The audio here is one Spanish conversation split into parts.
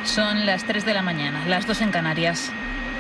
Son las 3 de la mañana, las 2 en Canarias.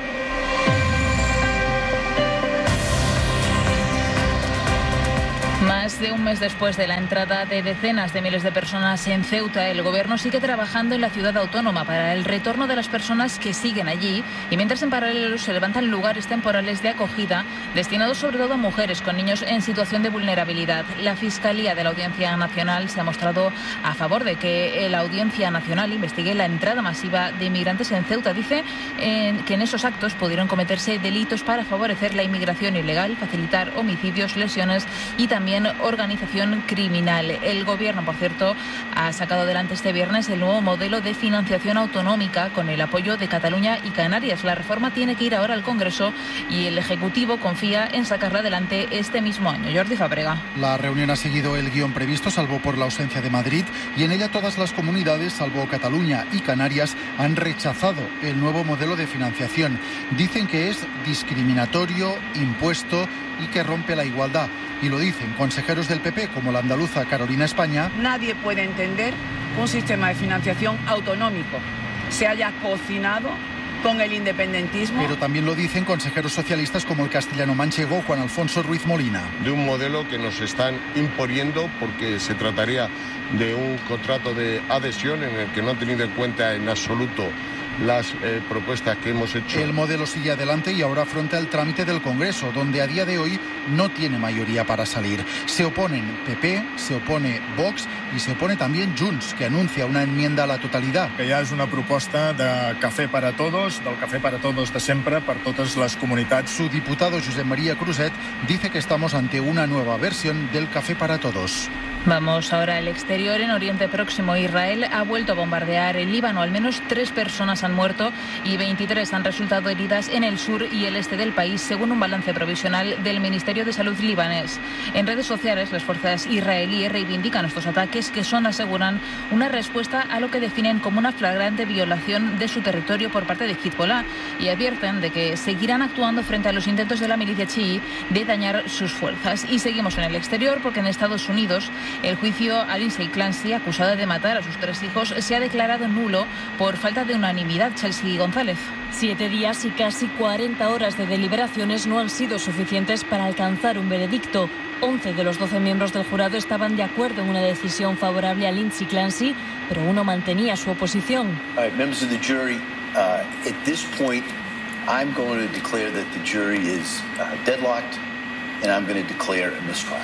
Más de un mes después de la entrada de decenas de miles de personas en Ceuta, el Gobierno sigue trabajando en la ciudad autónoma para el retorno de las personas que siguen allí y mientras en paralelo se levantan lugares temporales de acogida destinados sobre todo a mujeres con niños en situación de vulnerabilidad. La Fiscalía de la Audiencia Nacional se ha mostrado a favor de que la Audiencia Nacional investigue la entrada masiva de inmigrantes en Ceuta. Dice que en esos actos pudieron cometerse delitos para favorecer la inmigración ilegal, facilitar homicidios, lesiones y también organización criminal. El Gobierno, por cierto, ha sacado adelante este viernes el nuevo modelo de financiación autonómica con el apoyo de Cataluña y Canarias. La reforma tiene que ir ahora al Congreso y el Ejecutivo confía en sacarla adelante este mismo año. Jordi Fábrega. La reunión ha seguido el guión previsto, salvo por la ausencia de Madrid, y en ella todas las comunidades, salvo Cataluña y Canarias, han rechazado el nuevo modelo de financiación. Dicen que es discriminatorio, impuesto y que rompe la igualdad. Y lo dicen consejeros del PP, como la andaluza Carolina España. Nadie puede entender que un sistema de financiación autonómico se haya cocinado con el independentismo. Pero también lo dicen consejeros socialistas como el castellano manchego Juan Alfonso Ruiz Molina. De un modelo que nos están imponiendo porque se trataría de un contrato de adhesión en el que no han tenido en cuenta en absoluto las propuestas que hemos hecho. El modelo sigue adelante y ahora afronta el trámite del Congreso, donde a día de hoy no tiene mayoría para salir. Se oponen PP, se opone Vox y se opone también Junts, que anuncia una enmienda a la totalidad. Que ja és una proposta de café para todos, del café para todos de sempre, per totes les comunitats. Su diputado Josep María Cruzet dice que estamos ante una nueva versión del café para todos. Vamos ahora al exterior. En Oriente Próximo, Israel ha vuelto a bombardear el Líbano. Al menos 3 personas han muerto y 23 han resultado heridas en el sur y el este del país, según un balance provisional del Ministerio de Salud libanés. En redes sociales, las fuerzas israelíes reivindican estos ataques que son, aseguran, una respuesta a lo que definen como una flagrante violación de su territorio por parte de Hezbollah y advierten de que seguirán actuando frente a los intentos de la milicia chií de dañar sus fuerzas. Y seguimos en el exterior porque en Estados Unidos el juicio a Lindsay Clancy, acusada de matar a sus 3 hijos, se ha declarado nulo por falta de unanimidad. Chelsea González. 7 días y casi 40 horas de deliberaciones no han sido suficientes para alcanzar un veredicto. 11 de los 12 miembros del jurado estaban de acuerdo en una decisión favorable a Lindsay Clancy, pero uno mantenía su oposición. Members of the jury, at this point, I'm going to declare that the jury is deadlocked, and I'm going to declare a mistrial.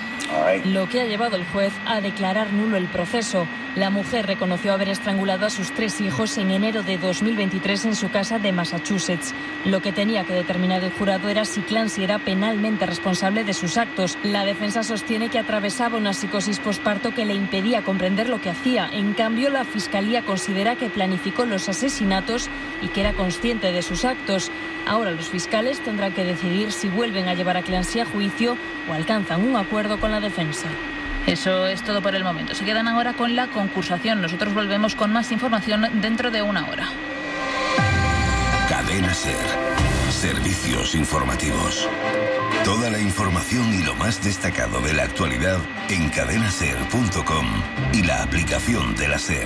Lo que ha llevado el juez a declarar nulo el proceso. La mujer reconoció haber estrangulado a sus 3 hijos en enero de 2023 en su casa de Massachusetts. Lo que tenía que determinar el jurado era si Clancy era penalmente responsable de sus actos. La defensa sostiene que atravesaba una psicosis posparto que le impedía comprender lo que hacía. En cambio, la Fiscalía considera que planificó los asesinatos y que era consciente de sus actos. Ahora los fiscales tendrán que decidir si vuelven a llevar a Clancy a juicio o alcanzan un acuerdo con la defensa. Eso es todo por el momento. Se quedan ahora con la concursación. Nosotros volvemos con más información dentro de una hora. Cadena SER. Servicios informativos. Toda la información y lo más destacado de la actualidad en cadenaser.com y la aplicación de la SER.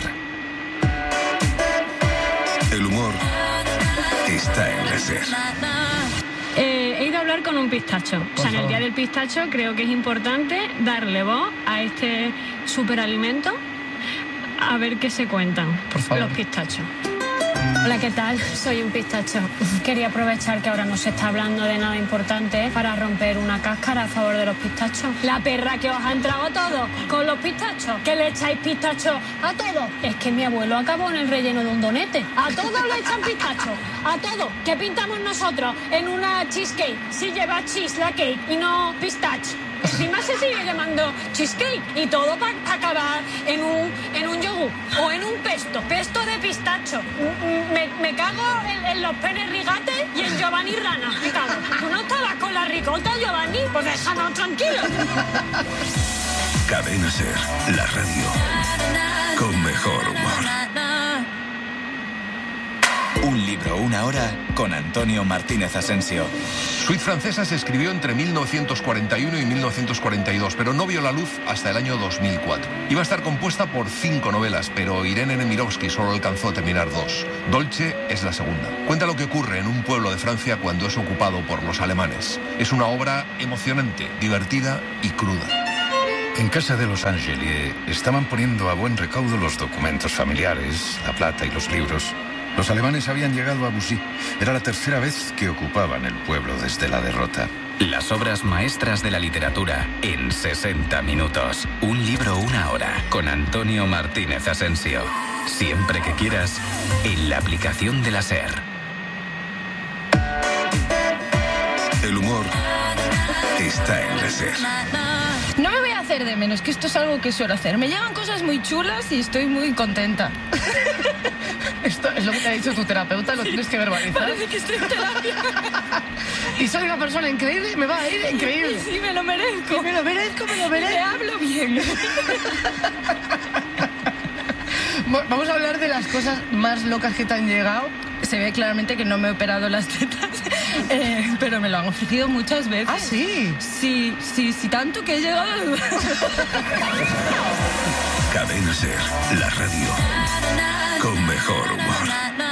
El humor está en la SER. He ido a hablar con un pistacho. O sea, en el día del pistacho creo que es importante darle voz a este superalimento, a ver qué se cuentan los pistachos. Hola, ¿qué tal? Soy un pistacho. Quería aprovechar que ahora no se está hablando de nada importante para romper una cáscara a favor de los pistachos. La perra que os ha entrado a todos con los pistachos. ¿Que le echáis pistachos a todos? Es que mi abuelo acabó en el relleno de un donete. A todos le echan pistachos. A todos. ¿Qué pintamos nosotros en una cheesecake? Si lleva cheese la cake y no pistache. Encima se sigue llamando cheesecake y todo para acabar en un yogur o en un pesto de pistacho. Me cago en los Pérez Rigate y en Giovanni Rana. Me cago. ¿Tú no estabas con la ricota, Giovanni? Pues déjanos tranquilos. Cadena SER, la radio con mejor humor. Un libro libro, una hora con Antonio Martínez Asensio. Suite francesa se escribió entre 1941 y 1942, pero no vio la luz hasta el año 2004. Iba a estar compuesta por 5 novelas, pero Irene Nemirovsky solo alcanzó a terminar 2. Dolce es la segunda. Cuenta lo que ocurre en un pueblo de Francia cuando es ocupado por los alemanes. Es una obra emocionante, divertida y cruda. En casa de los Angelier estaban poniendo a buen recaudo los documentos familiares, la plata y los libros. Los alemanes habían llegado a Bussy. Era la tercera vez que ocupaban el pueblo desde la derrota. Las obras maestras de la literatura en 60 minutos. Un libro, una hora, con Antonio Martínez Asensio. Siempre que quieras, en la aplicación de la SER. El humor está en la SER. No me voy a hacer de menos, que esto es algo que suelo hacer. Me llegan cosas muy chulas y estoy muy contenta. Esto es lo que te ha dicho tu terapeuta, lo tienes que verbalizar. Parece que estoy en terapia. Y soy una persona increíble y me va a ir increíble. Sí, me lo merezco. Me lo merezco. Me hablo bien. Vamos a hablar de las cosas más locas que te han llegado. Se ve claramente que no me he operado las tetas, pero me lo han ofrecido muchas veces. ¿Ah, sí? Sí, tanto que he llegado a dudar. Cadena SER, la radio con mejor humor.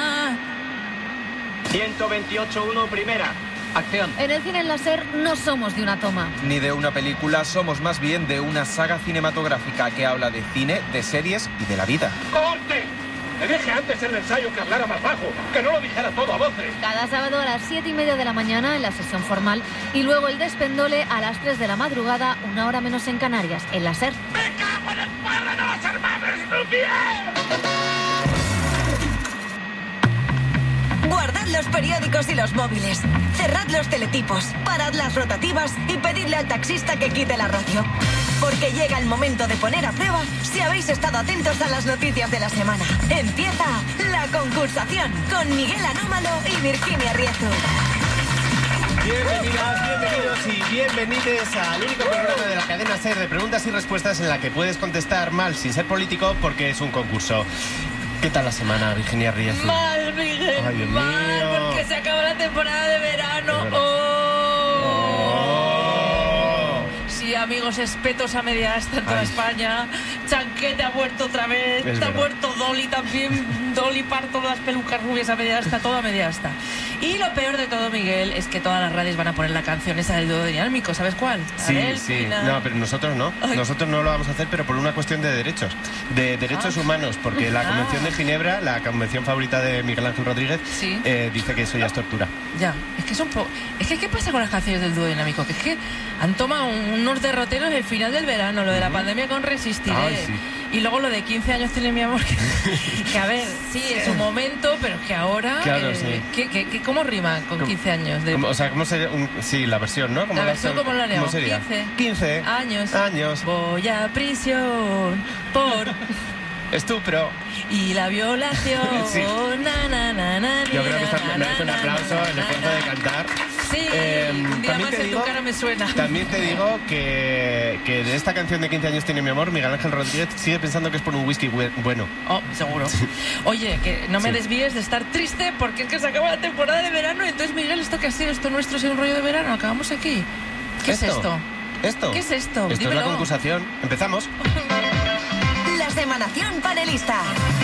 128.1 primera. Acción. En el cine en la SER no somos de una toma. Ni de una película, somos más bien de una saga cinematográfica que habla de cine, de series y de la vida. ¡Corte! Le dije antes en el ensayo que hablara más bajo, que no lo dijera todo a voces. Cada sábado a las 7:30 de la mañana en la sesión formal y luego el despendole a las 3 de la madrugada, una hora menos en Canarias, en la SER. ¡Me cago en el padre de los hermanos Lumière! Guardad los periódicos y los móviles. Cerrad los teletipos, parad las rotativas y pedidle al taxista que quite la radio. Porque llega el momento de poner a prueba si habéis estado atentos a las noticias de la semana. Empieza la concursación con Miguel Anómalo y Virginia Riezu. Bienvenidas, bienvenidos y bienvenides al único programa de la cadena SER de preguntas y respuestas en la que puedes contestar mal sin ser político porque es un concurso. ¿Qué tal la semana, Virginia Riezu? Mal, Miguel, ay, Dios mal, mío. porque se acaba la temporada de verano. Sí, amigos, espetos a media asta en toda España. Chanquete ha muerto otra vez. Ha muerto Dolly también. Dolly Parto, las pelucas rubias a media asta, todo a media asta. Y lo peor de todo, Miguel, es que todas las radios van a poner la canción esa del dúo dinámico. ¿Sabes cuál? Sí. No, pero nosotros no. Ay. Nosotros no lo vamos a hacer, pero por una cuestión de derechos. De derechos humanos, porque la Convención de Ginebra, la convención favorita de Miguel Ángel Rodríguez, dice que eso ya es tortura. Ya, es que es que ¿qué pasa con las canciones del dúo dinámico? Que es que han tomado unos derroteros el final del verano, lo de la pandemia con Resistiré. Ay, sí. Y luego lo de 15 años tiene mi amor, que a ver, sí, es un momento, pero es que ahora... Claro, sí. ¿Cómo rima con 15 años? O sea, ¿cómo sería? Sí, la versión, ¿no? La versión, ¿cómo lo haríamos? 15 años. Voy a prisión por... Estupro. Y la violación. Sí. Yo creo que esto merece un aplauso en el esfuerzo de cantar. Sí, un día más en tu cara me suena. También te digo que de esta canción de 15 años tiene mi amor, Miguel Ángel Rodríguez sigue pensando que es por un whisky bueno. Oh, seguro. Oye, que no me desvíes de estar triste porque es que se acaba la temporada de verano. Entonces, Miguel, ¿esto qué ha sido? ¿Esto nuestro es un rollo de verano? ¿Acabamos aquí? ¿Qué es esto? ¿Esto? ¿Qué es esto? Esto Dímelo. es la concursación. ¿Empezamos? La semanación panelista.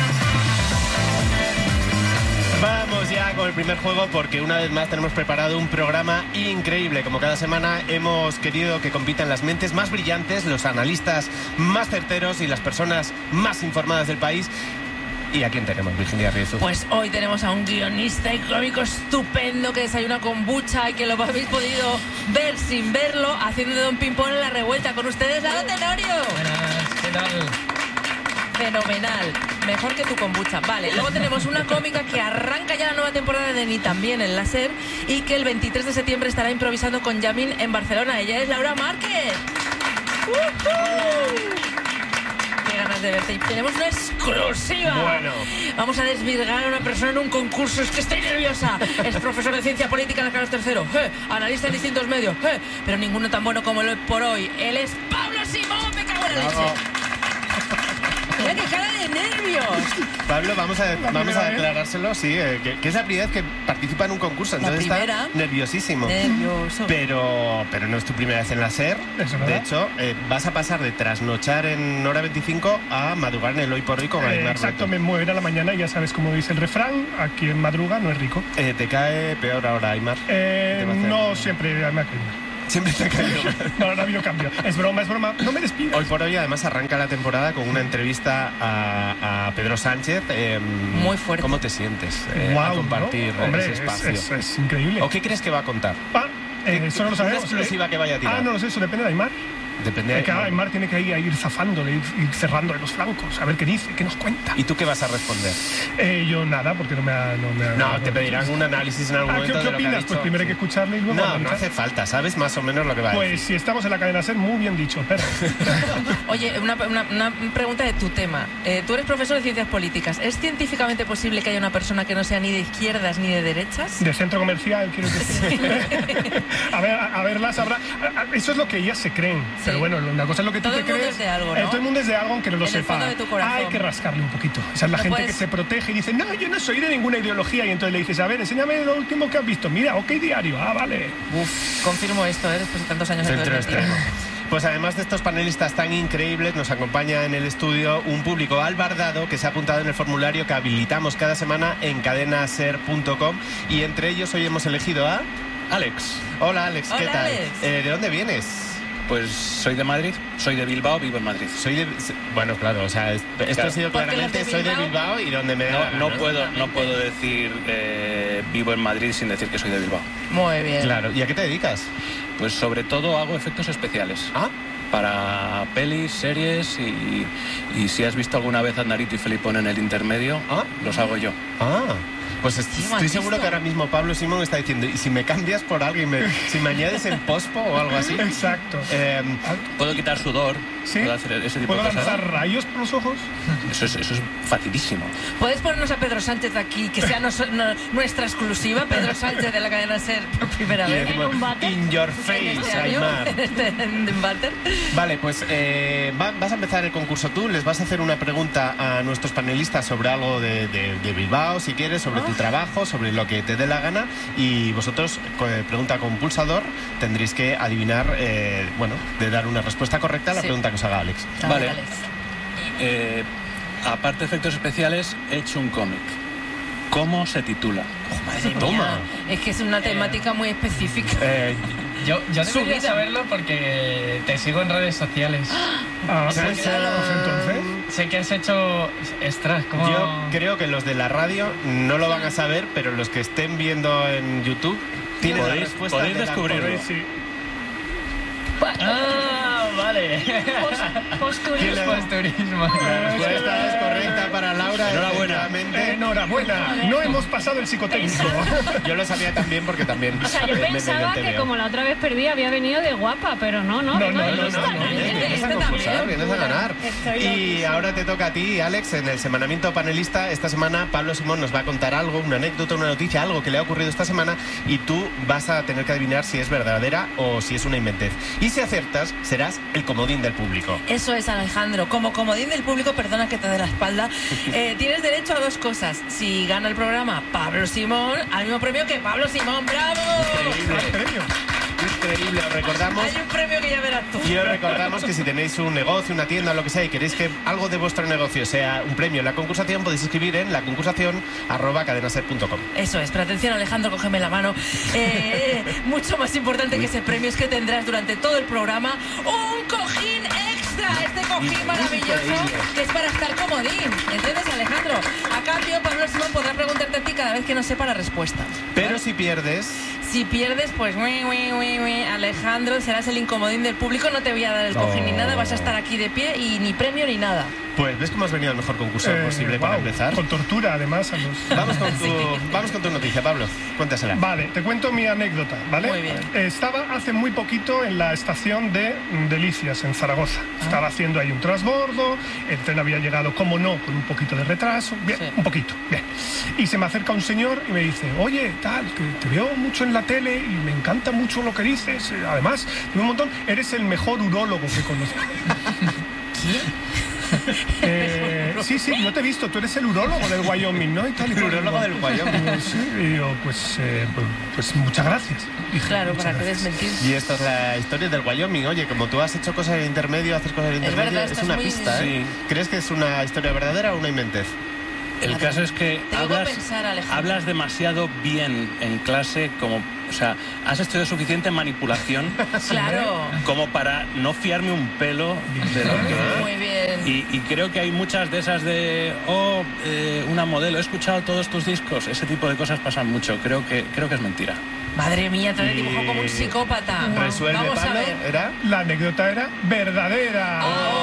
Vamos ya con el primer juego porque una vez más tenemos preparado un programa increíble. Como cada semana hemos querido que compitan las mentes más brillantes, los analistas más certeros y las personas más informadas del país. ¿Y a quién tenemos, Virginia Riezu? Pues hoy tenemos a un guionista y cómico estupendo que desayuna kombucha y que lo habéis podido ver sin verlo haciendo de Don Pimpón en La Revuelta. Con ustedes, Lalo Tenorio. Buenas, ¿qué tal? Fenomenal, mejor que tu kombucha. Vale, luego tenemos una cómica que arranca ya la nueva temporada de Ni también en la SER y que el 23 de septiembre estará improvisando con Yamin en Barcelona. Ella es Laura Márquez. Qué ganas de verte. Y tenemos una exclusiva. Bueno. Vamos a desvirgar a una persona en un concurso. Es que estoy nerviosa. Es profesor de ciencia política en la Carlos III. Analista en distintos medios. Pero ninguno tan bueno como lo es por hoy. Él es Pablo Simón. Me cago en la leche. Mira qué cara de nervios. Pablo, vamos a aclarárselo, sí, que es la primera vez que participa en un concurso, entonces está nerviosísimo. Nervioso. Pero no es tu primera vez en la SER. De hecho, vas a pasar de trasnochar en Hora 25 a madrugar en el Hoy por Hoy con Aimar. Exacto, me mueven a la mañana y ya sabes cómo dice el refrán, aquí en madruga no es rico. ¿Te cae peor ahora, Aimar? No, siempre me ha caído. Siempre te ha caído. No ha habido cambio. Es broma. No me despidas. Hoy por Hoy además arranca la temporada con una entrevista a Pedro Sánchez. Muy fuerte. ¿Cómo te sientes a compartir ese espacio? Es increíble. ¿O qué crees que va a contar? Eso no lo sabemos. Una exclusiva que vaya a tirar. No lo sé, eso depende de Aimar. Depende de Aimar tiene que ir zafándole, ir cerrando los flancos, a ver qué dice, qué nos cuenta. ¿Y tú qué vas a responder? Yo nada, porque no me ha... No, te pedirán un análisis en algún momento. ¿Qué opinas? Pues primero hay que escucharle y luego... No hace falta, sabes más o menos lo que va a decir. Pues si estamos en la cadena SER, muy bien dicho, perro. Oye, una pregunta de tu tema. Tú eres profesor de Ciencias Políticas. ¿Es científicamente posible que haya una persona que no sea ni de izquierdas ni de derechas? De centro comercial, quiero decir. Sí. a verlas habrá... Eso es lo que ellas se creen, pero bueno, una cosa es lo que tú te crees. Todo el mundo es de algo, aunque no lo sepa. En el fondo de tu corazón. Hay que rascarle un poquito. Esa es la gente que se protege y dice, no, yo no soy de ninguna ideología. Y entonces le dices, a ver, enséñame lo último que has visto. Mira, OK Diario. Vale. Confirmo esto, después de tantos años Centro extremo. Pues además de estos panelistas tan increíbles, nos acompaña en el estudio un público albardado que se ha apuntado en el formulario que habilitamos cada semana en cadenaser.com, y entre ellos hoy hemos elegido a Alex. Hola Alex, ¿qué tal? Alex. ¿De dónde vienes? Pues soy de Madrid, soy de Bilbao, vivo en Madrid. Bueno, claro, o sea, esto ha sido claramente soy de Bilbao y donde me da no puedo decir vivo en Madrid sin decir que soy de Bilbao. Muy bien. Claro, ¿y a qué te dedicas? Pues sobre todo hago efectos especiales. Para pelis, series y si has visto alguna vez a Narito y Felipón en el intermedio, los hago yo. Pues estoy seguro que ahora mismo Pablo Simón está diciendo, ¿y si me cambias por alguien, si me añades el pospo o algo así? Exacto. Puedo quitar sudor, ¿sí? Puedo hacer ese tipo de cosas. ¿Puedo lanzar rayos por los ojos? Eso es facilísimo. ¿Puedes ponernos a Pedro Sánchez aquí, que sea nuestra exclusiva, Pedro Sánchez de la cadena SER por primera vez? ¿En un váter? In your face, Aimar. ¿En un váter? Vale, pues vas a empezar el concurso tú, les vas a hacer una pregunta a nuestros panelistas sobre algo de Bilbao, si quieres, sobre tu trabajo, sobre lo que te dé la gana, y vosotros, pregunta con pulsador, tendréis que adivinar, de dar una respuesta correcta a la pregunta que os haga Alex. Vale. Aparte de efectos especiales, he hecho un cómic. ¿Cómo se titula? Madre mía. Es que es una temática muy específica. Yo debería saberlo porque te sigo en redes sociales. Entonces sé que has hecho extras. Yo creo que los de la radio no lo van a saber, pero los que estén viendo en YouTube tienen la respuesta. Podéis descubrirlo. Sí. Vale. Posturismo. La respuesta es correcta para Laura. Enhorabuena. No hemos pasado el psicotécnico. Yo lo sabía también porque también. O sea, yo pensaba que como la otra vez perdí había venido de guapa, pero no. Vienes a ganar. Y ahora te toca a ti, Alex, en el semanamiento panelista. Esta semana Pablo Simón nos va a contar algo, una anécdota, una noticia, algo que le ha ocurrido esta semana, y tú vas a tener que adivinar si es verdadera o si es una inventez. Y si aciertas, serás el comodín del público. Eso es, Alejandro. Como comodín del público, perdona que te dé la espalda, tienes derecho a dos cosas. Si gana el programa Pablo Simón, al mismo premio que Pablo Simón. ¡Bravo! Increíble, os recordamos. Hay un premio que ya verás tú. Y os recordamos que si tenéis un negocio, una tienda, lo que sea, y queréis que algo de vuestro negocio sea un premio en la concursación, podéis escribir en laconcursación@cadenaser.com. Eso es, pero atención, Alejandro, cógeme la mano. Mucho más importante que ese premio es que tendrás durante todo el programa un cojín extra. Este cojín maravilloso que es para estar comodín. ¿Entiendes, Alejandro? A cambio, Pablo Simón podrá preguntarte a ti cada vez que no sepa la respuesta. Pero si pierdes... Si pierdes, pues Alejandro, serás el incomodín del público. No te voy a dar el cojín ni nada, vas a estar aquí de pie y ni premio ni nada. Pues ves cómo has venido al mejor concurso posible para empezar. Con tortura, además. Vamos con tu noticia, Pablo. Cuéntasela. Vale, te cuento mi anécdota, ¿vale? Muy bien. Estaba hace muy poquito en la estación de Delicias, en Zaragoza. Estaba haciendo ahí un transbordo, el tren había llegado, como no, con un poquito de retraso. Bien, un poquito, bien. Y se me acerca un señor y me dice, oye, tal, que te veo mucho en la tele y me encanta mucho lo que dices. Además, un montón, eres el mejor urólogo que conozco. ¿Qué? Sí, no te he visto, tú eres el urólogo del Wyoming, ¿no? Y tal, el urólogo del Wyoming. Sí, y digo, pues muchas gracias. Dije, claro, para que desmentir. Y esta es la historia del Wyoming. Oye, como tú has hecho cosas en intermedio, haces cosas en intermedio, es una pista, ¿eh? Sí. ¿Crees que es una historia verdadera o una inventez? El caso es que hablas demasiado bien en clase, como, o sea, has estudiado suficiente manipulación claro, como para no fiarme un pelo de lo que... Muy bien. Y creo que hay muchas de esas de, una modelo, he escuchado todos tus discos, ese tipo de cosas pasan mucho, creo que es mentira. Madre mía, te dibujó como un psicópata. ¿Resuelve, Vamos Pablo? a ver. ¿Era? La anécdota era verdadera.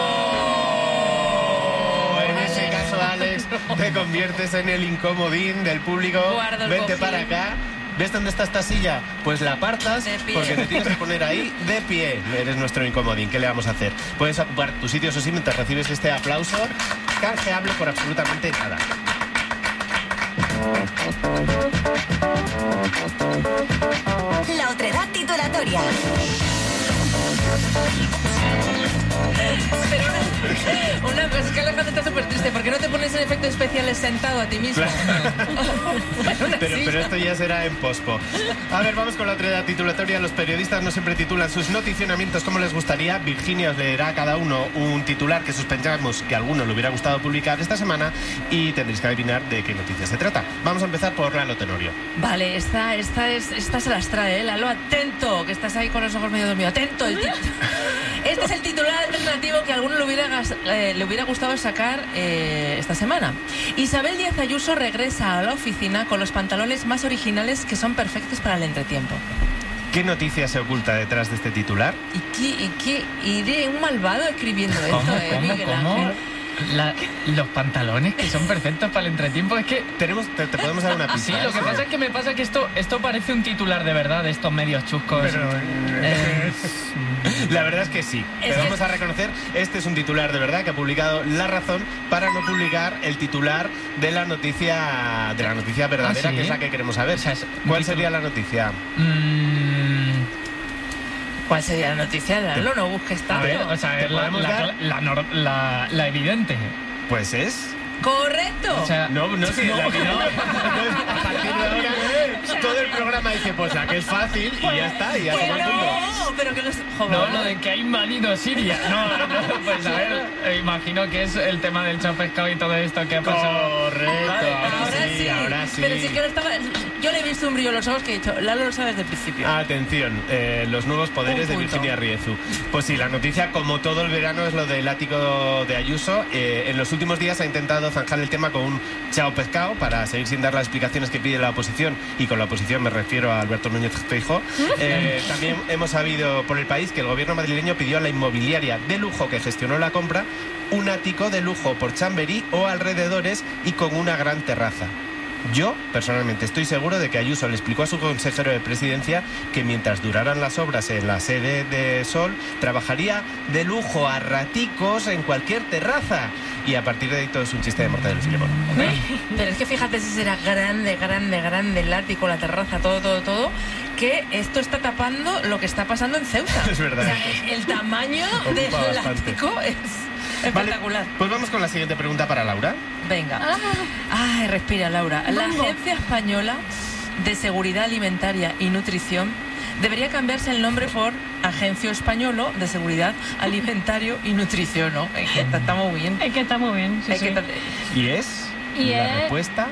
En ese caso, Alex, te conviertes en el incomodín del público. Vente para acá. ¿Ves dónde está esta silla? Pues la apartas porque te tienes que poner ahí de pie. Eres nuestro incomodín. ¿Qué le vamos a hacer? Puedes ocupar tu sitio, eso sí, mientras recibes este aplauso. Canjeable por absolutamente nada. La otredad titulatoria. Pero una cosa, es que Alejandro está súper triste. ¿Por qué no te pones en efectos especiales sentado a ti mismo? Pero esto ya será en pospo. A ver, vamos con la otredad titulatoria. Los periodistas no siempre titulan sus noticionamientos como les gustaría. Virginia os leerá a cada uno un titular que sospechamos que a alguno le hubiera gustado publicar esta semana y tendréis que adivinar de qué noticia se trata. Vamos a empezar por Lalo Tenorio. Vale, esta se las trae, ¿eh? Lalo, atento, que estás ahí con los ojos medio dormidos. Atento, este es el titular alternativo que a alguno le hubiera gustado sacar esta semana. Isabel Díaz Ayuso regresa a la oficina con los pantalones más originales que son perfectos para el entretiempo. ¿Qué noticia se oculta detrás de este titular? ¿Y de un malvado escribiendo esto, Miguel Ángel? Los pantalones que son perfectos para el entretiempo, es que te podemos dar una pista. Sí, lo que pasa es que me pasa que esto parece un titular de verdad de estos medios chuscos. Pero la verdad es que sí. Pero vamos a reconocer, este es un titular de verdad que ha publicado La Razón para no publicar el titular de la noticia verdadera, ¿sí? Que es la que queremos saber. O sea, ¿cuál sería la noticia? ¿Cuál sería la noticia? Lalo, no busques tanto. A ver, o sea, es la evidente. Pues es... ¡Correcto! O sea, no, la que no. A partir de ahora, todo el programa dice, pues la que es fácil y ya está, y ya se va el punto. Pero que no, lo de que ha invadido Siria. No, pues a ver, imagino que es el tema del chao pescado y todo esto que ha pasado. Correcto, vale, ahora sí. Pero sí que yo le he visto un brillo en los ojos que he dicho, Lalo lo sabe desde el principio. Atención, los nuevos poderes de Virginia Riezu. Pues sí, la noticia, como todo el verano, es lo del ático de Ayuso. En los últimos días ha intentado zanjar el tema con un chao pescado para seguir sin dar las explicaciones que pide la oposición, y con la oposición me refiero a Alberto Núñez Feijóo. También hemos sabido por el país que el gobierno madrileño pidió a la inmobiliaria de lujo que gestionó la compra un ático de lujo por Chamberí o alrededores y con una gran terraza. Yo, personalmente, estoy seguro de que Ayuso le explicó a su consejero de presidencia que mientras duraran las obras en la sede de Sol, trabajaría de lujo a raticos en cualquier terraza. Y a partir de ahí todo es un chiste de Mortadelo y Filemón. Pero es que fíjate si será grande el ático, la terraza, todo, que esto está tapando lo que está pasando en Ceuta. Es verdad. O sea, el tamaño del ático es espectacular. Vale, pues vamos con la siguiente pregunta para Laura. Venga. Ay, respira, Laura. La Agencia Española de Seguridad Alimentaria y Nutrición debería cambiarse el nombre por Agencia Española de Seguridad Alimentario y Nutrición, ¿no? Es que está muy bien. Es que está muy bien, sí. ¿Y es? ¿La respuesta?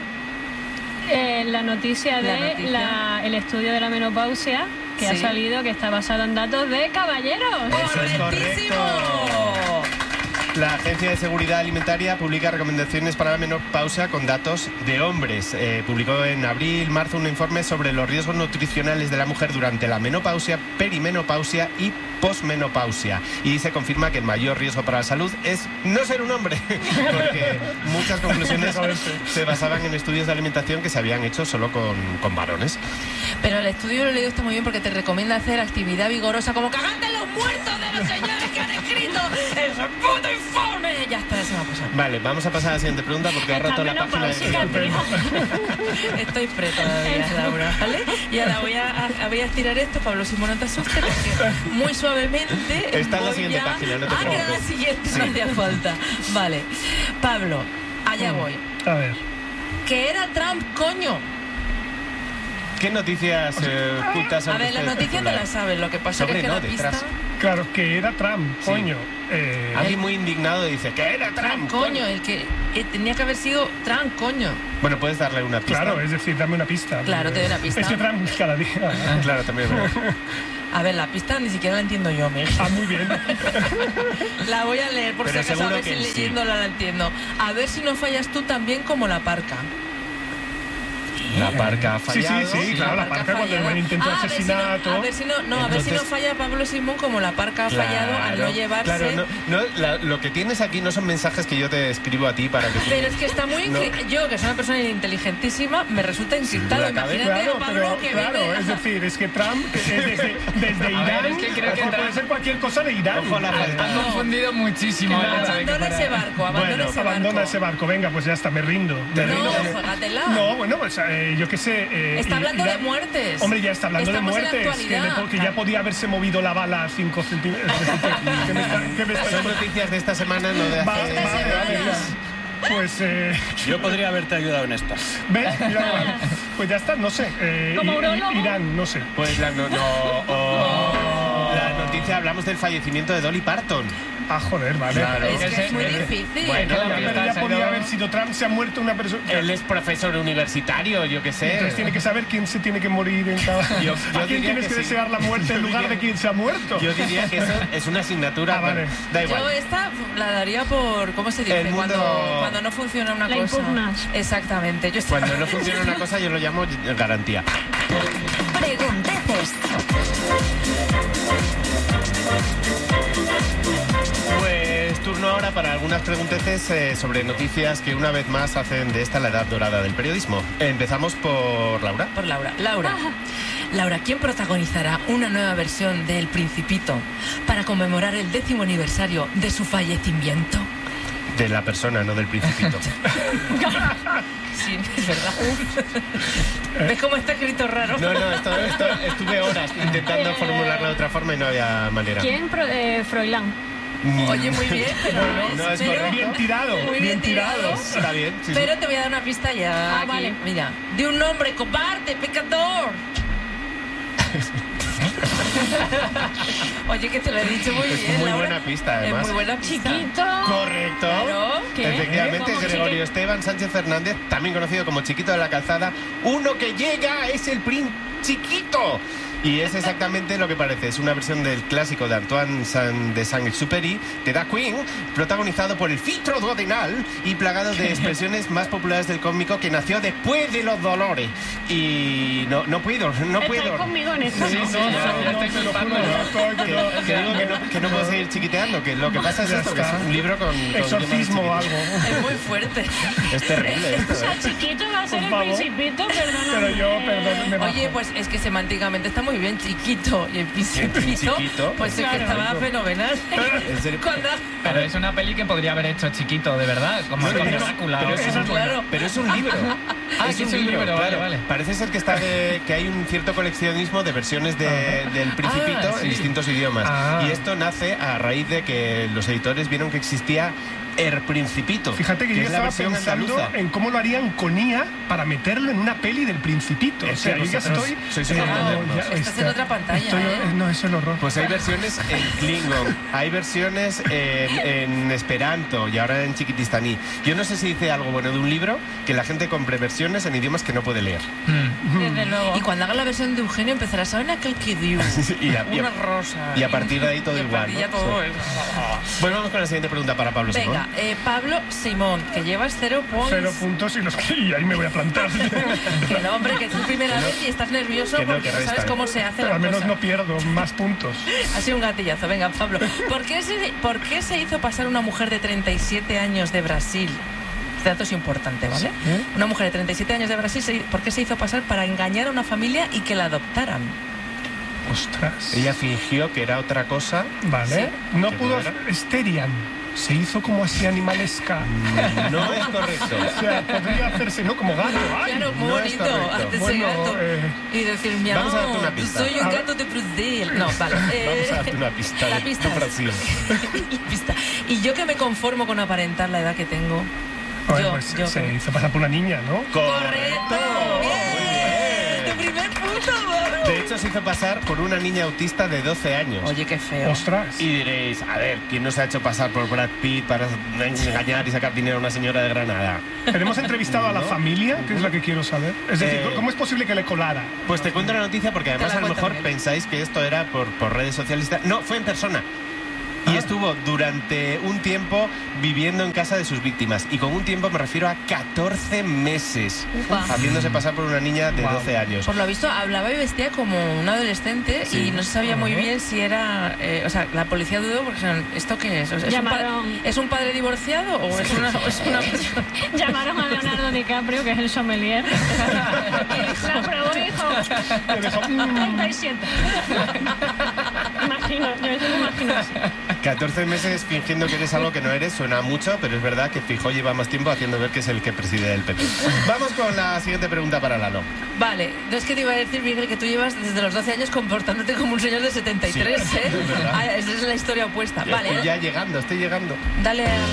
La noticia el estudio de la menopausia que ha salido, que está basado en datos de caballeros. ¡Eso es correcto! La Agencia de Seguridad Alimentaria publica recomendaciones para la menopausia con datos de hombres. Publicó en abril-marzo un informe sobre los riesgos nutricionales de la mujer durante la menopausia, perimenopausia y posmenopausia. Y se confirma que el mayor riesgo para la salud es no ser un hombre, porque muchas conclusiones se basaban en estudios de alimentación que se habían hecho solo con varones. Pero el estudio lo he leído, está muy bien, porque te recomienda hacer actividad vigorosa como cagarte en los muertos de los señores que han escrito ese puto informe. Ya está, es se me ha pasado. Vale, vamos a pasar a la siguiente pregunta porque he roto la página de... Estoy pre todavía, Laura, ¿vale? Y ahora voy a estirar esto, Pablo Simón, no te asustes, porque muy suavemente... Está en la siguiente página, no te preocupes. Que era la siguiente, sí. No hacía falta. Vale. Pablo, allá voy. A ver. Que era Trump, coño. ¿Qué noticias ocultas? A ver, las noticias te las sabes, lo que pasa es que la pista... Claro, que era Trump, coño. Alguien muy indignado dice que era Trump, coño. El que tenía que haber sido Trump, coño. Bueno, puedes darle una pista. Claro, es decir, dame una pista. Claro, te doy una pista. Es que Trump cada día... Claro, también es verdad. A ver, la pista ni siquiera la entiendo yo, Miguel. Ah, muy bien. La voy a leer, por si acaso, a ver si leyéndola la entiendo. A ver si no fallas tú también como la parca. La parca ha fallado. Sí, claro, la parca cuando el intento de asesinato. A ver si no falla Pablo Simón como la parca ha fallado al no llevarse. Claro, lo que tienes aquí no son mensajes que yo te escribo a ti para que... Pero es que está muy... Yo, que soy una persona inteligentísima, me resulta encriptado. Imagínate a Pablo que vive... Es decir, es que Trump desde Irán... Es que creo que puede ser cualquier cosa de Irán. Ojo, han confundido muchísimo. Abandona ese barco. Venga, pues ya está, me rindo. Juégatela. No, bueno, pues yo qué sé... está hablando de muertes. Hombre, ya está hablando de muertes. Que ya podía haberse movido la bala a 5 centímetros. Son noticias de esta semana, no de hace... Pues yo podría haberte ayudado en esta. ¿Ves? Pues ya está, no sé. Irán, no sé. Pues la noticia, hablamos del fallecimiento de Dolly Parton. Ah, joder, vale. Claro. Es que es muy difícil. Bueno, pero ya podía haber sido Trump, se ha muerto una persona. Él es profesor universitario, yo qué sé. Entonces tiene que saber quién se tiene que morir en cada... ¿A quién tienes que desear la muerte en lugar de quién se ha muerto? Yo diría que eso es una asignatura. Vale. Da igual. Yo esta la daría por... ¿Cómo se dice? Cuando no funciona una cosa. Impugnas. Exactamente. Cuando no funciona una cosa yo lo llamo garantía. Pregunteces. Pues turno ahora para algunas pregunteces sobre noticias que una vez más hacen de esta la edad dorada del periodismo. Empezamos por Laura. Por Laura. Laura, ¿quién protagonizará una nueva versión de El Principito para conmemorar el 10º aniversario de su fallecimiento? De la persona, no del Principito. Sí, es verdad. ¿Ves cómo está escrito raro? No, esto estuve horas intentando formularlo de otra forma y no había manera. ¿Quién? Froilán. Oye, muy bien, pero no es correcto. Bien tirado. Muy bien tirado. Está bien. Sí, pero te voy a dar una pista ya. Aquí. Vale. Mira, de un hombre cobarde, pecador. Oye, que te lo he dicho muy bien. Es muy buena pista, además. Es muy buena pista. Chiquito. Correcto. Claro. Efectivamente, es Gregorio Esteban Sánchez Fernández, también conocido como Chiquito de la Calzada. Uno que llega es el Príncipe Chiquito. Y es exactamente lo que parece. Es una versión del clásico de Antoine de Saint-Exupéry, de The Queen, protagonizado por el filtro duodenal y plagado de expresiones más populares del cómico, que nació después de los dolores. Y no puedo. ¿Estáis conmigo en esto? Sí, que no puedo seguir chiquiteando, que lo que pasa es esto, que es un libro con exorcismo o algo. Es muy fuerte. Es terrible esto. O sea, Chiquito va a ser el Principito, perdóname. Oye, pues es que semánticamente está muy bien, Chiquito y el Principito. Pues es que estaba fenomenal. Pero es una peli que podría haber hecho Chiquito, de verdad, como con Drácula. Pero es un libro. Es un libro, claro. Vale. Parece ser que hay un cierto coleccionismo de versiones del Principito en distintos idiomas. Y esto nace a raíz de que los editores vieron que existía El Principito. Fíjate que yo estaba pensando en cómo lo harían con IA para meterlo en una peli del Principito. O sea, yo ya estoy... Estás en otra pantalla, No, eso es el horror. Pues hay versiones en Klingon, hay versiones en Esperanto y ahora en chiquitistaní. Yo no sé si dice algo bueno de un libro, que la gente compre versiones en idiomas que no puede leer. Desde luego. Y cuando haga la versión de Eugenio empezará, ¿saben aquel que dio? Una rosa. Y a partir de ahí todo igual. Ya todo Bueno, vamos con la siguiente pregunta para Pablo Simón. Venga, Pablo Simón, que llevas 0 puntos. 0 puntos y ahí me voy a plantar. Que no, hombre, que es tu primera vez y estás nervioso porque no sabes cómo se hace. Pero al menos no pierdo más puntos. Ha sido un gatillazo. Venga, Pablo. ¿Por qué se hizo pasar una mujer de 37 años de Brasil? Este dato es importante, ¿vale? Una mujer de 37 años de Brasil, ¿por qué se hizo pasar para engañar a una familia y que la adoptaran? Ostras. Ella fingió que era otra cosa. Vale. Sí. No pudo... Esterian. se hizo como así animalesca. No es correcto. O sea, podría hacerse, ¿no? Como gato. ¡Ay! Claro, muy no es bonito. correcto. Hacerse Bueno, gato. Y decir, miau, vamos a darte una pista. soy un gato de Brasil. No, vale. Vamos a darte una pista La de pista es- Brasil. La pista. Y yo que me conformo con aparentar la edad que tengo. Bueno, yo, pues yo se que- hizo pasar por una niña, ¿no? ¡Correcto! ¡Bien! ¡Tu primer punto, Pablo! De hecho, se hizo pasar por una niña autista de 12 años. Oye, qué feo. Ostras. Y diréis, a ver, ¿quién no se ha hecho pasar por Brad Pitt para engañar y sacar dinero a una señora de Granada? Tenemos entrevistado a la familia, que es la que quiero saber. Es decir, Eh, ¿cómo es posible que le colara? Pues te cuento la noticia porque además la a lo cuento, mejor Miguel. pensáis que esto era por redes sociales. No, fue en persona. Y estuvo durante un tiempo viviendo en casa de sus víctimas. Y con un tiempo me refiero a 14 meses. Upa. Haciéndose pasar por una niña de 12 años. Por lo visto, hablaba y vestía como un adolescente Sí. y no se sabía muy bien si era... o sea, la policía dudó porque dijeron, ¿esto qué es? O sea, ¿es un padre divorciado o es una... Llamaron a Leonardo DiCaprio, que es el sommelier. La probó y dijo, 37. Imagino, yo eso me imagino así. 14 meses fingiendo que eres algo que no eres, suena mucho, pero es verdad que Feijóo lleva más tiempo haciendo ver que es el que preside el PP. Vamos con la siguiente pregunta para Lalo. Vale, no es que te iba a decir, Miguel, que tú llevas desde los 12 años comportándote como un señor de 73, Sí, ¿eh? es verdad. Ah, esa es la historia opuesta. Ya Vale, estoy ya llegando, estoy llegando. dale a...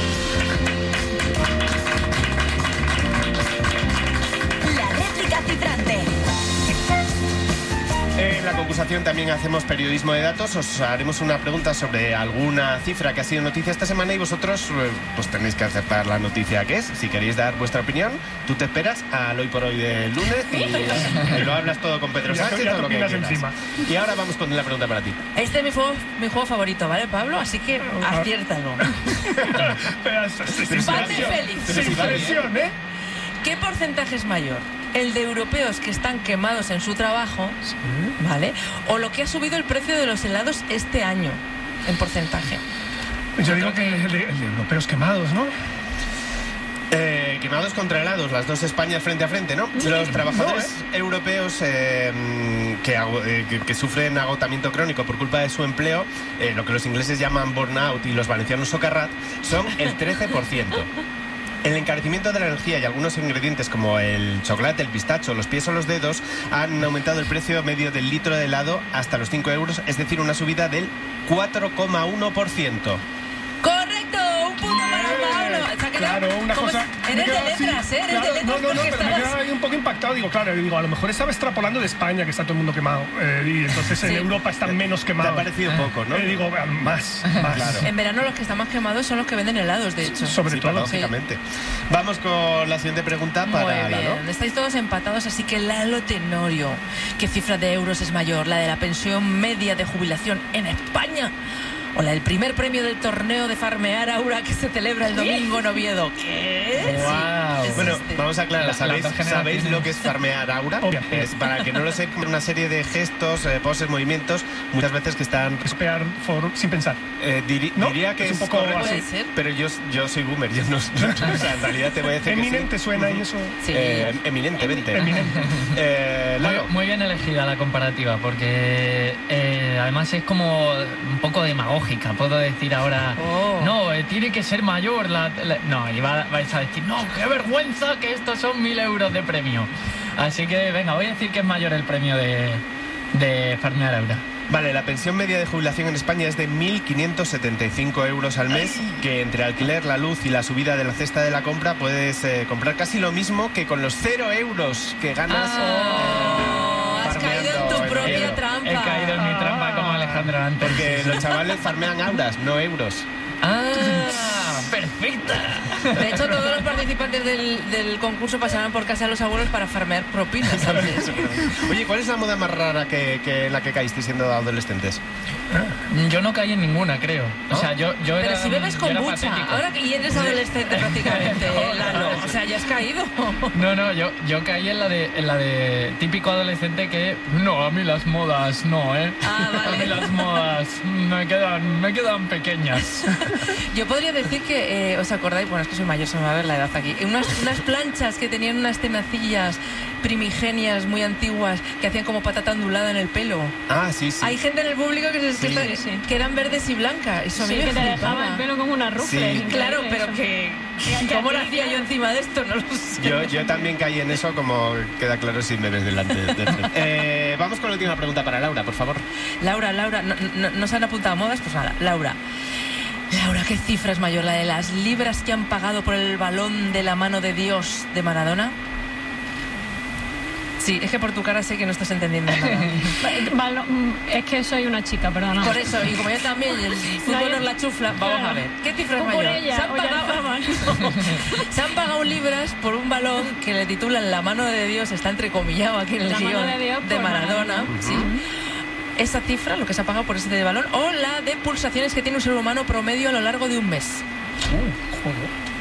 La réplica cifrante. En la concursación también hacemos periodismo de datos. Os haremos una pregunta sobre alguna cifra que ha sido noticia esta semana y vosotros pues tenéis que aceptar la noticia que es. Si queréis dar vuestra opinión, tú te esperas al hoy por hoy del lunes y lo hablas todo con Pedro Ya te- Sánchez ya o te lo que opinas quieras. encima. Y ahora vamos con la pregunta para ti. Este es mi juego favorito, ¿vale, Pablo? Así que aciértalo. Bate feliz. Sin presión, ¿eh? ¿Qué porcentaje es mayor? ¿El de europeos que están quemados en su trabajo, ¿vale? ¿O lo que ha subido el precio de los helados este año, en porcentaje? Yo digo que el de europeos quemados, ¿no? Quemados contra helados, las dos Españas frente a frente, ¿no? Los trabajadores europeos que sufren agotamiento crónico por culpa de su empleo, lo que los ingleses llaman burnout y los valencianos socarrat, son el 13%. El encarecimiento de la energía y algunos ingredientes como el chocolate, el pistacho, los pies o los dedos han aumentado el precio medio del litro de helado hasta los 5 euros, es decir, una subida del 4,1%. ¡Correcto! ¡Un punto para Pablo! Se ha quedado Claro, una como cosa... Eres me de quedo así, letras, ¿eh? Eres claro, de letras no, porque pero me estabas... quedaba ahí un poco impactado. Digo, claro, digo, a lo mejor estaba extrapolando de España, que está todo el mundo quemado. Y entonces en Europa están menos quemados. Te ha parecido poco, ¿no? Digo, más. Claro. En verano los que están más quemados son los que venden helados, de hecho. Sobre todo. Lógicamente. Vamos con la siguiente pregunta para Muy Lalo. bien, estáis todos empatados, así que Lalo Tenorio, ¿qué cifra de euros es mayor? ¿La de la pensión media de jubilación en España? ¿O la del primer premio del torneo de Farmear Aura que se celebra el domingo en Oviedo? ¿Qué? Wow. Sí, Bueno, existe. vamos a aclarar. ¿Sabéis las dos generaciones. lo que es farmear aura? Es para que no lo sepan, una serie de gestos, poses, movimientos, muchas veces que están... Espear sin pensar. ¿No? Diría que Es es, un poco correcto, así. Puede ser. pero yo soy boomer, yo no... o sea, en realidad te voy a decir Eminente que sí. suena y eso. Sí. Eminentemente. Muy, muy bien elegida la comparativa, porque además es como un poco demagógica. Puedo decir ahora, no, tiene que ser mayor. No, y vais a decir, no, qué vergüenza que estos son 1.000 euros de premio. Así que, venga, voy a decir que es mayor el premio de Farmear Aura. Vale, la pensión media de jubilación en España es de 1.575 euros al mes, que entre alquiler, la luz y la subida de la cesta de la compra puedes comprar casi lo mismo que con los 0 euros que ganas. Has caído en tu propia trampa. He caído en mi trampa como Alejandro antes. Porque los chavales farmean auras, no euros. ¡Ah! ¡Perfecta! De hecho, todos los participantes del concurso pasaron por casa de los abuelos para farmear propinas antes. Oye, ¿cuál es la moda más rara que la que caíste siendo adolescentes? Yo no caí en ninguna, creo. O sea, yo Pero era, si bebes yo era kombucha, patético. ahora que eres adolescente prácticamente, Lalo, o sea, ya has caído. No, yo caí en la de típico adolescente que no, a mí las modas no, ¿eh? Ah, vale. A mí las modas me quedan pequeñas. Yo podría decir que que, ¿os acordáis? Bueno, es que soy mayor, se me va a ver la edad aquí. Unas planchas que tenían unas tenacillas primigenias muy antiguas que hacían como patata ondulada en el pelo. Ah, sí. Hay gente en el público que eran verdes y blancas. Eso sí, que te dejaba el pelo como una rufle. Sí. Claro, pero ¿cómo lo hacía yo encima de esto? No lo sé. Yo también caí en eso, como queda claro si me ves delante. Vamos con la última pregunta para Laura, por favor. Laura, ¿no se han apuntado a modas? Pues nada, Laura, ¿qué cifra es mayor? ¿La de las libras que han pagado por el balón de la mano de Dios de Maradona? Sí, es que por tu cara sé que no estás entendiendo nada. Es que soy una chica, perdona. Por eso, y como yo también, el fútbol es la chufla, vamos a ver. ¿Qué cifra es mayor? Se han pagado libras por un balón que le titulan La mano de Dios, está entrecomillado aquí en el guión de Maradona. Sí. Esa cifra, lo que se ha pagado por ese balón, o la de pulsaciones que tiene un ser humano promedio a lo largo de un mes. Joder.